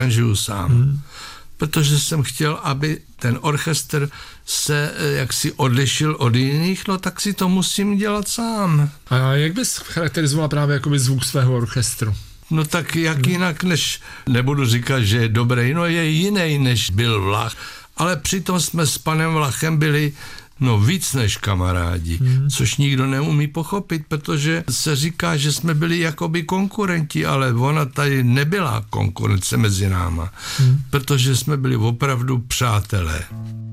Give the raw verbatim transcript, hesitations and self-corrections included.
aranžuju sám. Hmm. Protože jsem chtěl, aby ten orchestr se jaksi odlišil od jiných, no tak si to musím dělat sám. A jak bys charakterizoval právě jakoby zvuk svého orchestru? No tak jak jinak, než, nebudu říkat, že je dobrý, no je jiný, než byl Vlach, ale přitom jsme s panem Vlachem byli no víc než kamarádi, hmm. což nikdo neumí pochopit, protože se říká, že jsme byli jakoby konkurenti, ale ona tady nebyla konkurence mezi náma, hmm. protože jsme byli opravdu přátelé.